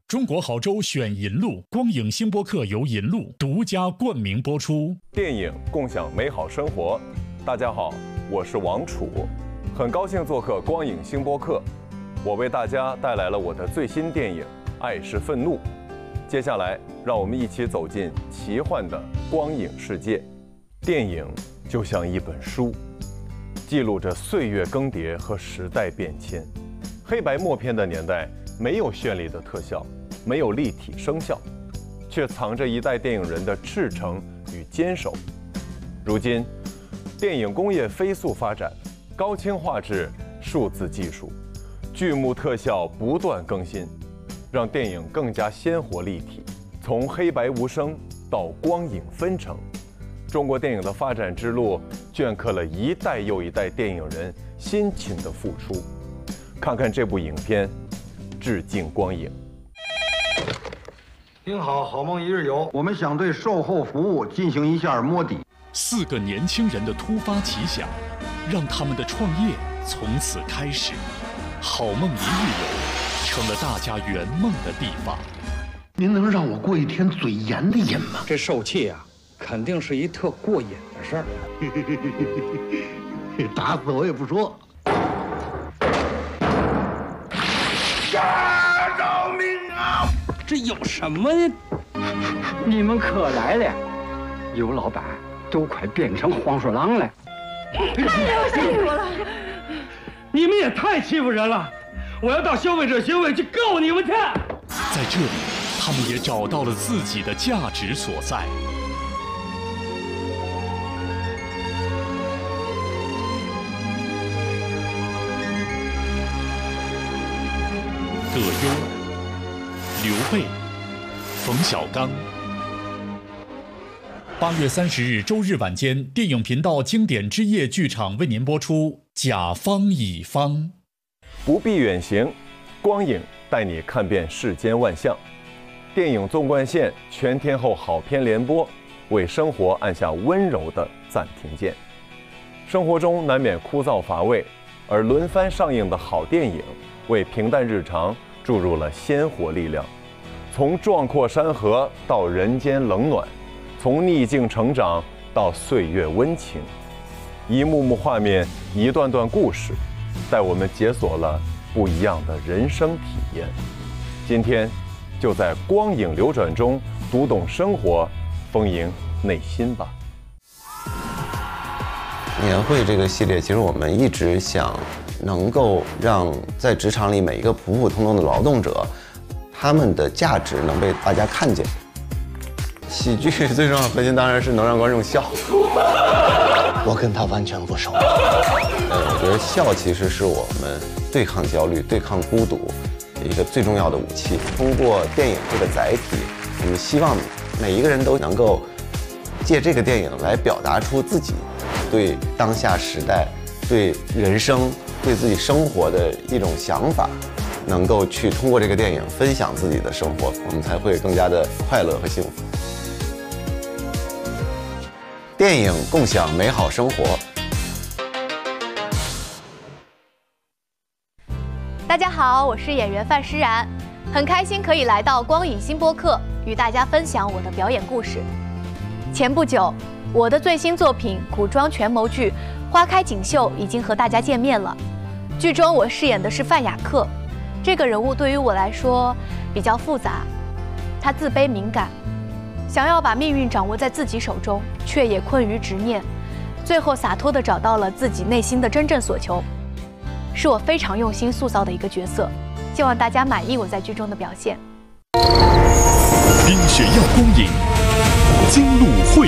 中国好州选银路，光影新播客由银路独家冠名播出。 电影共享美好生活。大家好，我是王楚，很高兴做客光影新播客。我为大家带来了我的最新电影《爱是愤怒》。接下来，让我们一起走进奇幻的光影世界。电影就像一本书，记录着岁月更迭和时代变迁。黑白默片的年代，没有绚丽的特效，没有立体声效，却藏着一代电影人的赤诚与坚守。如今，电影工业飞速发展，高清画质、数字技术、剧目特效不断更新，让电影更加鲜活立体。从黑白无声到光影纷呈，中国电影的发展之路镌刻了一代又一代电影人辛勤的付出。看看这部影片，致敬光影。 您好，好梦一日游，我们想对售后服务进行一下摸底。 4个年轻人的突发奇想，让他们的创业从此开始。好梦一日游成了大家圆梦的地方。 您能让我过一天嘴严的瘾吗？ 这受气啊，肯定是一特过瘾的事儿。 打死我也不说。 饶命啊！这有什么呀？ 你们可来了，尤老板都快变成黄鼠狼了。 太有辛苦了！ 你们也太欺负人了！我要到消费者协会去告你们去。 在这里，他们也找到了自己的价值所在。葛优、刘备、冯小刚。8月30日周日晚间，电影频道经典之夜剧场为您播出《甲方乙方》。 不必远行，光影带你看遍世间万象。电影纵贯线全天候好片联播，为生活按下温柔的暂停键。生活中难免枯燥乏味，而轮番上映的好电影为平淡日常注入了鲜活力量。从壮阔山河到人间冷暖，从逆境成长到岁月温情，一幕幕画面，一段段故事，带我们解锁了不一样的人生体验。今天就在光影流转中读懂生活，丰盈内心吧。 年会这个系列，其实我们一直想能够让在职场里每一个普普通通的劳动者，他们的价值能被大家看见。喜剧最重要的核心当然是能让观众笑。 我跟他完全不熟。 我觉得笑其实是我们对抗焦虑、对抗孤独一个最重要的武器。通过电影这个载体，我们希望每一个人都能够借这个电影来表达出自己对当下时代、对人生、对自己生活的一种想法，能够去通过这个电影分享自己的生活，我们才会更加的快乐和幸福。电影共享美好生活。 大家好，我是演员范诗然，很开心可以来到光影新播客，与大家分享我的表演故事。前不久，我的最新作品古装权谋剧《花开锦绣》已经和大家见面了。剧中我饰演的是范雅克，这个人物对于我来说比较复杂，他自卑敏感，想要把命运掌握在自己手中，却也困于执念，最后洒脱地找到了自己内心的真正所求，是我非常用心塑造的一个角色，希望大家满意我在剧中的表现。 冰雪耀光影，金鹿汇